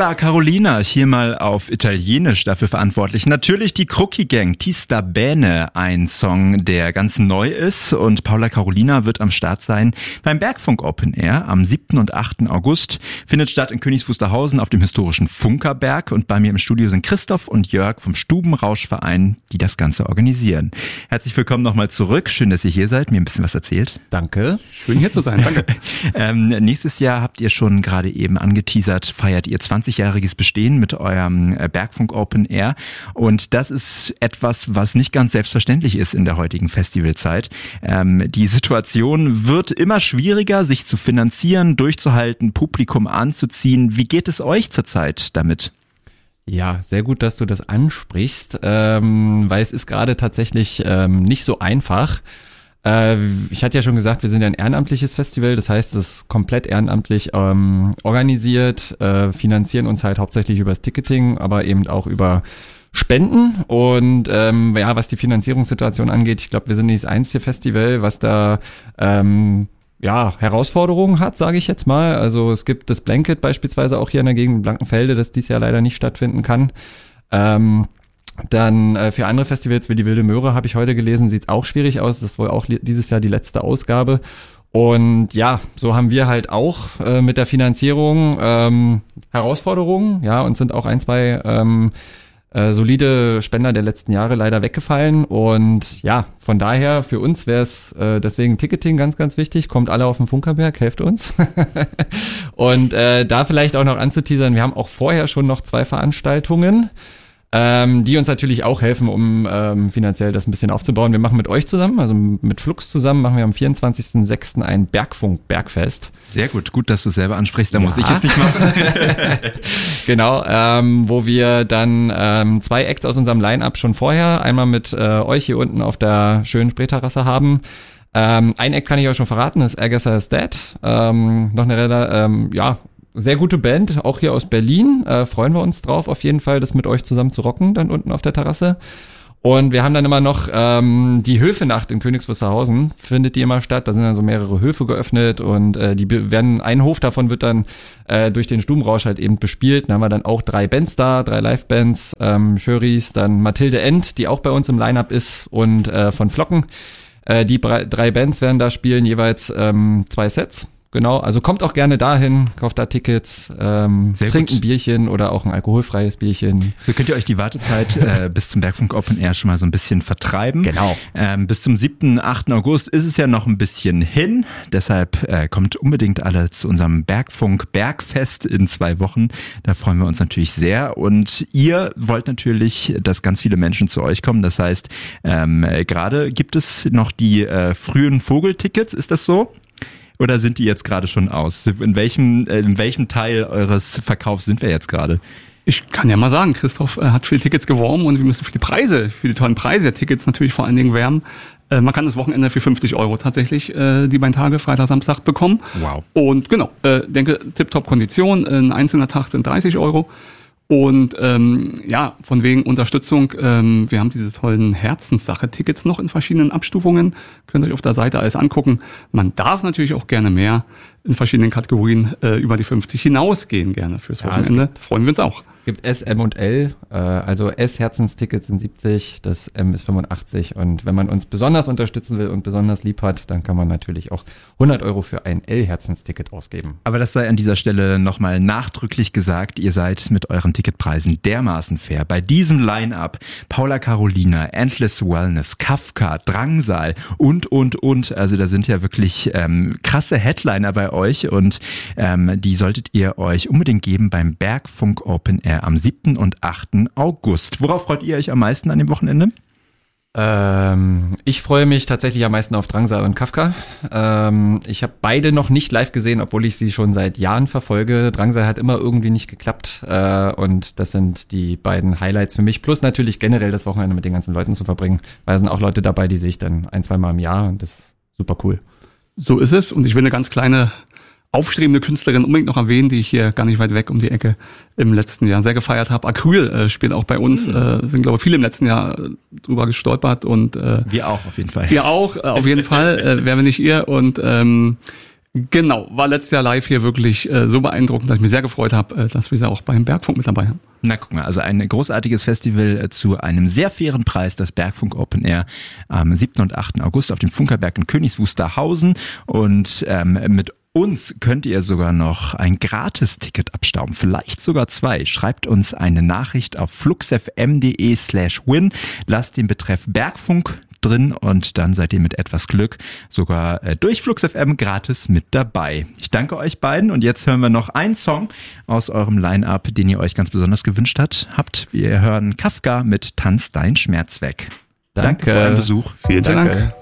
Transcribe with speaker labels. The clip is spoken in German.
Speaker 1: Paola Carolina, hier mal auf Italienisch dafür verantwortlich. Natürlich die Crookie Gang, Ti sta bene, ein Song, der ganz neu ist. Und Paola Carolina wird am Start sein beim Bergfunk Open Air am 7. und 8. August. Findet statt in Königs Wusterhausen auf dem historischen Funkerberg. Und bei mir im Studio sind Christoph und Jörg vom Stubenrauschverein, die das Ganze organisieren. Herzlich willkommen nochmal zurück. Schön, dass ihr hier seid, mir ein bisschen was erzählt.
Speaker 2: Danke, schön hier zu sein, danke.
Speaker 1: Nächstes Jahr habt ihr schon gerade eben angeteasert, feiert ihr 20-jähriges Bestehen mit eurem Bergfunk Open Air. Und das ist etwas, was nicht ganz selbstverständlich ist in der heutigen Festivalzeit. Die Situation wird immer schwieriger, sich zu finanzieren, durchzuhalten, Publikum anzuziehen. Wie geht es euch zurzeit damit?
Speaker 2: Ja, sehr gut, dass du das ansprichst, weil es ist gerade tatsächlich nicht so einfach. Ich hatte ja schon gesagt, wir sind ja ein ehrenamtliches Festival, das heißt, es ist komplett ehrenamtlich organisiert, finanzieren uns halt hauptsächlich über das Ticketing, aber eben auch über Spenden. Und ja, was die Finanzierungssituation angeht, ich glaube, wir sind nicht das einzige Festival, was da Herausforderungen hat, sage ich jetzt mal. Also es gibt das Blanket beispielsweise auch hier in der Gegend in Blankenfelde, das dieses Jahr leider nicht stattfinden kann. Dann für andere Festivals wie die Wilde Möhre, habe ich heute gelesen, sieht auch schwierig aus. Das ist wohl auch dieses Jahr die letzte Ausgabe. Und ja, so haben wir halt auch mit der Finanzierung Herausforderungen, ja, und sind auch ein, zwei solide Spender der letzten Jahre leider weggefallen. Und ja, von daher für uns wäre es deswegen Ticketing ganz, ganz wichtig. Kommt alle auf den Funkerberg, helft uns. Und da vielleicht auch noch anzuteasern, wir haben auch vorher schon noch 2 Veranstaltungen, die uns natürlich auch helfen, um finanziell das ein bisschen aufzubauen. Wir machen mit euch zusammen, also mit Flux zusammen, machen wir am 24.06. ein Bergfunk-Bergfest.
Speaker 1: Sehr gut, gut, dass du es selber ansprichst, da muss ich es nicht machen.
Speaker 2: Genau, wo wir dann 2 Acts aus unserem Line-Up schon vorher, einmal mit euch hier unten auf der schönen Spreeterrasse haben. Ein Act kann ich euch schon verraten, das ist Agatha is Dead. Noch eine sehr gute Band, auch hier aus Berlin. Freuen wir uns drauf, auf jeden Fall, das mit euch zusammen zu rocken, dann unten auf der Terrasse. Und wir haben dann immer noch die Höfenacht in Königs Wusterhausen, findet die immer statt. Da sind dann so mehrere Höfe geöffnet und ein Hof davon wird dann durch den Stubenrausch halt eben bespielt. Da haben wir dann auch 3 Bands da, 3 Live-Bands, Schöris, dann Mathilde End, die auch bei uns im Line-Up ist, und von Flocken. Die 3 Bands werden da spielen, jeweils 2 Sets. Genau, also kommt auch gerne dahin, kauft da Tickets, trinkt ein Bierchen oder auch ein alkoholfreies Bierchen.
Speaker 1: So könnt ihr euch die Wartezeit bis zum Bergfunk Open Air schon mal so ein bisschen vertreiben.
Speaker 2: Genau.
Speaker 1: Bis zum 7., 8. August ist es ja noch ein bisschen hin. Deshalb kommt unbedingt alle zu unserem Bergfunk Bergfest in 2 Wochen. Da freuen wir uns natürlich sehr. Und ihr wollt natürlich, dass ganz viele Menschen zu euch kommen. Das heißt, gerade gibt es noch die frühen Vogeltickets, ist das so? Oder sind die jetzt gerade schon aus? In welchem Teil eures Verkaufs sind wir jetzt gerade?
Speaker 3: Ich kann ja mal sagen, Christoph hat für die Tickets geworben und wir müssen für die tollen Preise der Tickets natürlich vor allen Dingen werben. Man kann das Wochenende für 50 € tatsächlich die beiden Tage, Freitag, Samstag bekommen.
Speaker 1: Wow.
Speaker 3: Und genau, denke, tipptopp Kondition, ein einzelner Tag sind 30 €. Und von wegen Unterstützung, wir haben diese tollen Herzenssache-Tickets noch in verschiedenen Abstufungen. Könnt ihr euch auf der Seite alles angucken. Man darf natürlich auch gerne mehr in verschiedenen Kategorien über die 50 hinausgehen gerne fürs Wochenende. Freuen wir uns auch.
Speaker 2: Es gibt S, M und L, also S Herzenstickets sind 70, das M ist 85, und wenn man uns besonders unterstützen will und besonders lieb hat, dann kann man natürlich auch 100 € für ein L-Herzensticket ausgeben.
Speaker 1: Aber das sei an dieser Stelle nochmal nachdrücklich gesagt, ihr seid mit euren Ticketpreisen dermaßen fair. Bei diesem Line-Up Paola Carolina, Endless Wellness, Kafka, Drangsal und. Also da sind ja wirklich krasse Headliner bei euch und die solltet ihr euch unbedingt geben beim Bergfunk Open Air am 7. und 8. August. Worauf freut ihr euch am meisten an dem Wochenende?
Speaker 2: Ich freue mich tatsächlich am meisten auf Drangsal und Kafka. Ich habe beide noch nicht live gesehen, obwohl ich sie schon seit Jahren verfolge. Drangsal hat immer irgendwie nicht geklappt und das sind die beiden Highlights für mich. Plus natürlich generell das Wochenende mit den ganzen Leuten zu verbringen, weil da sind auch Leute dabei, die sehe ich dann 1-2 Mal im Jahr und das ist super cool.
Speaker 3: So ist es, und ich will eine ganz kleine aufstrebende Künstlerin unbedingt noch erwähnen, die ich hier gar nicht weit weg um die Ecke im letzten Jahr sehr gefeiert habe. Acryl spielt auch bei uns, sind glaube ich viele im letzten Jahr drüber gestolpert und
Speaker 1: wir auch auf jeden Fall.
Speaker 3: Wir auch, auf jeden Fall, wer wenn nicht ihr, und Genau, war letztes Jahr live hier wirklich so beeindruckend, dass ich mich sehr gefreut habe, dass wir sie auch beim Bergfunk mit dabei haben.
Speaker 1: Na guck mal, also ein großartiges Festival zu einem sehr fairen Preis, das Bergfunk Open Air am 7. und 8. August auf dem Funkerberg in Königs Wusterhausen. Und mit uns könnt ihr sogar noch ein Gratis-Ticket abstauben, vielleicht sogar 2. Schreibt uns eine Nachricht auf fluxfm.de/win, lasst den Betreff Bergfunk drin und dann seid ihr mit etwas Glück sogar durch Flux FM gratis mit dabei. Ich danke euch beiden und jetzt hören wir noch einen Song aus eurem Line-Up, den ihr euch ganz besonders gewünscht habt. Wir hören Kafka mit Tanz dein Schmerz weg. Danke für euren Besuch.
Speaker 3: Vielen Dank.